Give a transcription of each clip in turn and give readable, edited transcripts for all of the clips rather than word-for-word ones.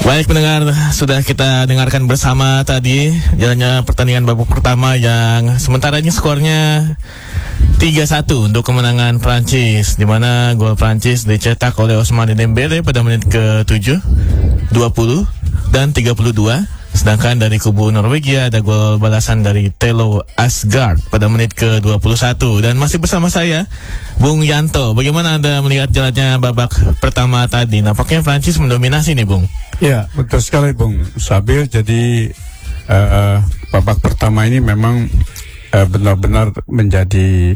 Baik pendengar, sudah kita dengarkan bersama tadi jalannya pertandingan babak pertama yang sementara ini skornya 3-1 untuk kemenangan Prancis, di mana gol Prancis dicetak oleh Ousmane Dembélé pada menit ke-7, 20 dan 32. Sedangkan dari kubu Norwegia ada gol balasan dari Thelo Asgard pada menit ke-21. Dan masih bersama saya, Bung Yanto. Bagaimana Anda melihat jalannya babak pertama tadi? Nampaknya Prancis mendominasi nih, Bung. Ya, betul sekali, Bung Sabil. Jadi babak pertama ini memang benar-benar menjadi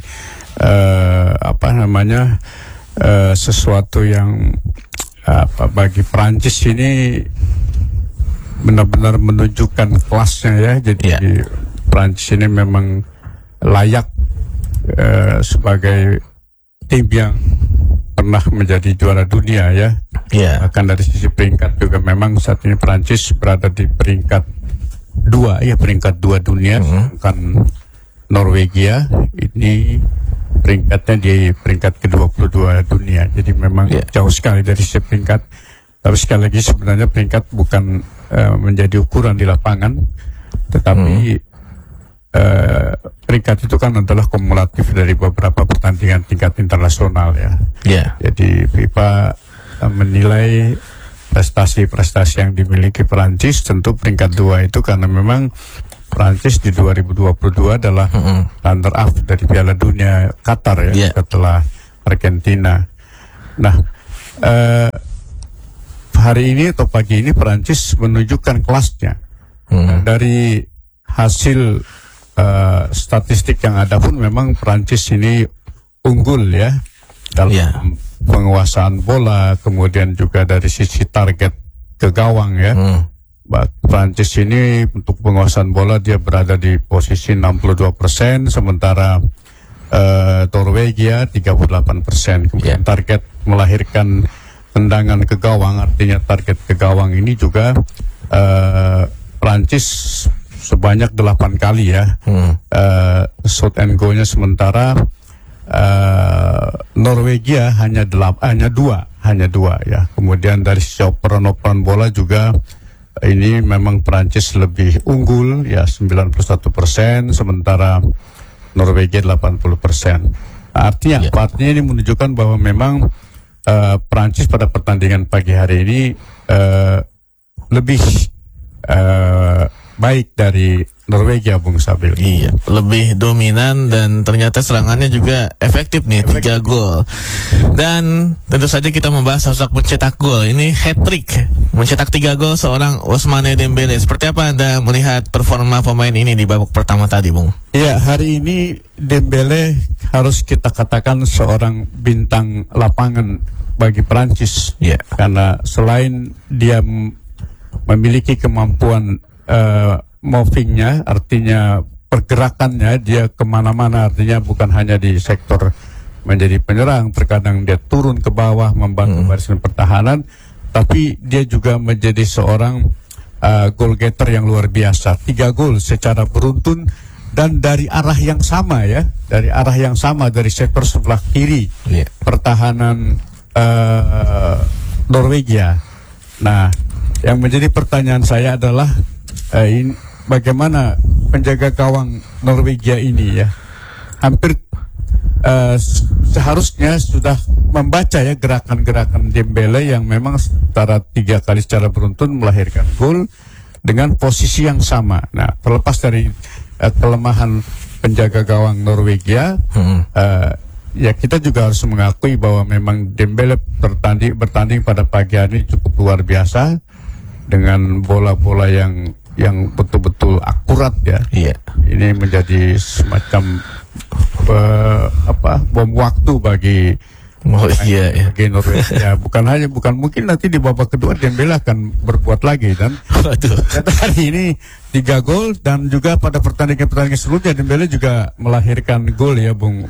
sesuatu yang bagi Prancis ini benar-benar menunjukkan kelasnya ya. Jadi Prancis ini memang layak sebagai tim yang pernah menjadi juara dunia ya. Bahkan dari sisi peringkat juga memang saat ini Prancis berada di peringkat 2 dunia. Kan Norwegia ini peringkatnya di peringkat ke-22 dunia. Jadi memang jauh sekali dari sisi peringkat. Tapi sekali lagi sebenarnya peringkat bukan menjadi ukuran di lapangan, tetapi peringkat itu kan adalah kumulatif dari beberapa pertandingan tingkat internasional ya. Jadi FIFA menilai prestasi-prestasi yang dimiliki Prancis, tentu peringkat 2 itu karena memang Prancis di 2022 adalah runner up dari Piala Dunia Qatar ya, setelah Argentina. Nah, hari ini atau pagi ini Prancis menunjukkan kelasnya. Dari hasil statistik yang ada pun memang Prancis ini unggul ya dalam penguasaan bola, kemudian juga dari sisi target ke gawang ya. Prancis ini untuk penguasaan bola dia berada di posisi 62%, sementara Norwegia 38%. Kemudian target melahirkan tendangan ke gawang, artinya target ke gawang ini juga Prancis sebanyak 8 kali ya. Shot and go-nya, sementara Norwegia hanya 2 ya. Kemudian dari sisi operan bola juga ini memang Prancis lebih unggul ya, 91%, sementara Norwegia 80%. Artinya Artinya ini menunjukkan bahwa memang Prancis pada pertandingan pagi hari ini lebih baik dari Norwegia, Bung Sabil. Iya, lebih dominan dan ternyata serangannya juga efektif nih, 3 gol. Dan tentu saja kita membahas sosok pencetak gol. Ini hat-trick, mencetak 3 gol seorang Ousmane Dembélé. Seperti apa Anda melihat performa pemain ini di babak pertama tadi, Bung? Iya, hari ini Dembélé harus kita katakan seorang bintang lapangan bagi Prancis. Karena selain dia memiliki kemampuan movingnya, artinya pergerakannya dia kemana-mana, artinya bukan hanya di sektor menjadi penyerang, terkadang dia turun ke bawah membantu barisan pertahanan, tapi dia juga menjadi seorang goal getter yang luar biasa. 3 gol secara beruntun dan dari arah yang sama ya, dari sektor sebelah kiri pertahanan Norwegia. Nah, yang menjadi pertanyaan saya adalah bagaimana penjaga gawang Norwegia ini ya, hampir seharusnya sudah membaca ya gerakan-gerakan Dembélé yang memang secara 3 kali secara beruntun melahirkan gol dengan posisi yang sama. Nah, terlepas dari kelemahan penjaga gawang Norwegia, ya kita juga harus mengakui bahwa memang Dembélé bertanding pada pagi hari cukup luar biasa dengan bola-bola yang betul-betul akurat ya. Ini menjadi semacam bom waktu bagi Norwegia. Bukan mungkin nanti di babak kedua Dembélé akan berbuat lagi dan hari ini 3 gol, dan juga pada pertandingan sebelumnya Dembélé juga melahirkan gol ya, Bung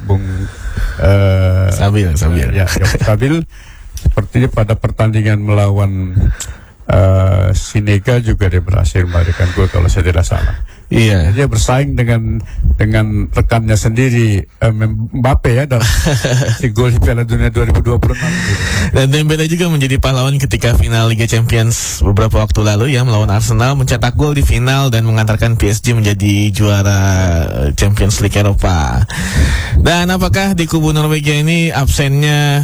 Sabil. Ya, Sabil sepertinya pada pertandingan melawan Sinega juga dia berhasil memberikan gol kalau saya tidak salah. Iya. Dia bersaing dengan rekannya sendiri, Mbappe ya, dalam si gol di Piala Dunia 2026. Gitu. Dan Dembele juga menjadi pahlawan ketika final Liga Champions beberapa waktu lalu ya, melawan Arsenal, mencetak gol di final dan mengantarkan PSG menjadi juara Champions League Eropa. Dan apakah di kubu Norwegia ini absennya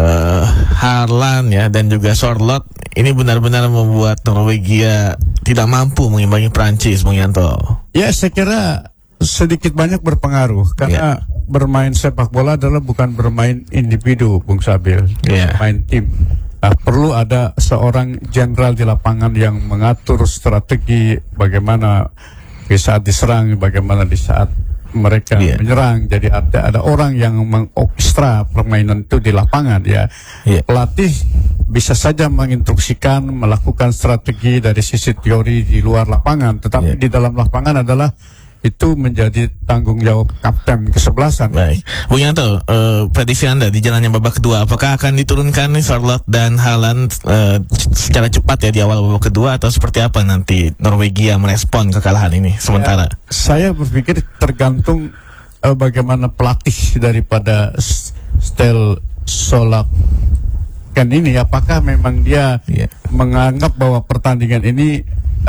Haaland ya dan juga Sorloth ini benar-benar membuat Norwegia tidak mampu mengimbangi Prancis, Bung Yanto? Ya, saya kira sedikit banyak berpengaruh karena bermain sepak bola adalah bukan bermain individu, Bung Sabil, bermain tim. Nah, perlu ada seorang jenderal di lapangan yang mengatur strategi bagaimana di saat diserang, bagaimana di saat mereka menyerang. Jadi ada orang yang mengorkestra permainan itu di lapangan ya. Pelatih bisa saja menginstruksikan, melakukan strategi dari sisi teori di luar lapangan, tetapi di dalam lapangan adalah itu menjadi tanggung jawab kapten kesebelasan. Baik, Bung Yanto, prediksi Anda di jalannya babak kedua, apakah akan diturunkan nih Sorloth dan Haaland secara cepat ya di awal babak kedua, atau seperti apa nanti Norwegia merespon kekalahan ini sementara? Saya berpikir tergantung bagaimana pelatih daripada Ståle Solbakken ini, apakah memang dia menganggap bahwa pertandingan ini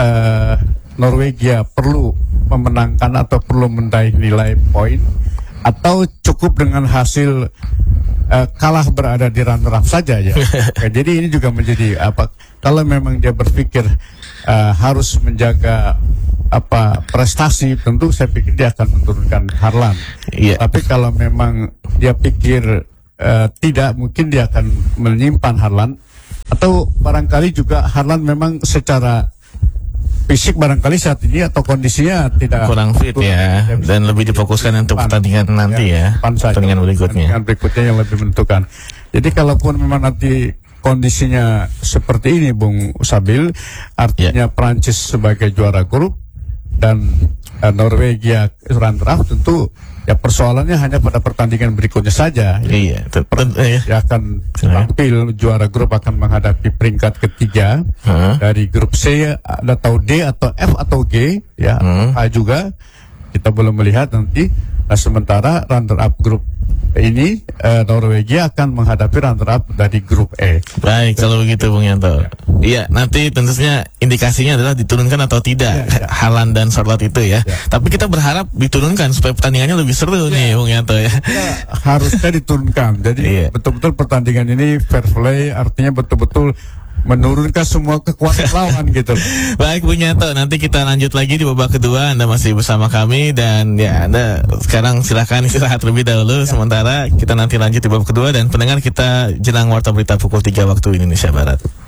Norwegia perlu memenangkan atau perlu meraih nilai poin, atau cukup dengan hasil kalah berada di runner up saja ya. Jadi ini juga menjadi apa, kalau memang dia berpikir harus menjaga prestasi, tentu saya pikir dia akan menurunkan Haaland. Tapi kalau memang dia pikir tidak, mungkin dia akan menyimpan Haaland, atau barangkali juga Haaland memang secara fisik barangkali saat ini atau kondisinya tidak kurang fit ya, dan lebih difokuskan untuk pertandingan nanti pertandingan berikutnya yang lebih menentukan. Jadi kalaupun memang nanti kondisinya seperti ini, Bung Sabil, artinya Prancis sebagai juara grup dan Norwegia runner up, tentu ya persoalannya hanya pada pertandingan berikutnya saja. Dia akan tampil, juara grup akan menghadapi peringkat ketiga dari grup C atau D atau F atau G ya, A juga kita belum melihat nanti. Nah, sementara runner up grup ini Norwegia akan menghadapi runner up dari grup E. Baik, kalau begitu Bung Yanto. Iya, nanti tentunya indikasinya adalah diturunkan atau tidak Haaland dan Sorloth itu ya. Tapi kita berharap diturunkan supaya pertandingannya lebih seru nih Bung Yanto ya. Harusnya diturunkan. Jadi betul-betul pertandingan ini fair play, artinya betul-betul menurunkan semua kekuatan lawan gitu. Baik Bung Yanto, nanti kita lanjut lagi di babak kedua. Anda masih bersama kami dan ya Anda sekarang silakan istirahat terlebih dahulu sementara kita nanti lanjut di babak kedua, dan pendengar kita jelang warta berita pukul 3 waktu Indonesia Barat.